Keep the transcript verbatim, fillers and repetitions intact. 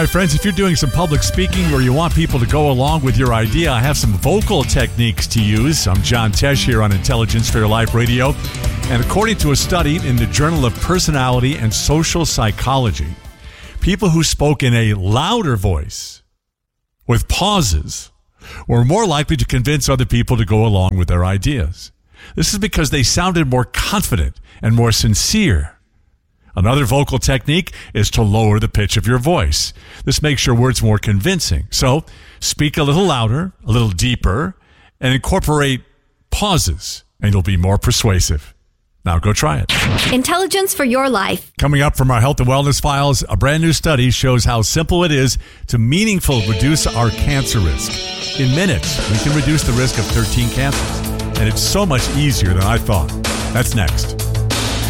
right, friends, if you're doing some public speaking or you want people to go along with your idea, I have some vocal techniques to use. I'm John Tesh here on Intelligence for Your Life Radio. And according to a study in the Journal of Personality and Social Psychology, people who spoke in a louder voice with pauses were more likely to convince other people to go along with their ideas. This is because they sounded more confident and more sincere. Another vocal technique is to lower the pitch of your voice. This makes your words more convincing. So speak a little louder, a little deeper, and incorporate pauses, and you'll be more persuasive. Now go try it. Intelligence for Your Life. Coming up from our Health and Wellness Files, a brand new study shows how simple it is to meaningfully reduce our cancer risk. In minutes, we can reduce the risk of thirteen cancers. And it's so much easier than I thought. That's next.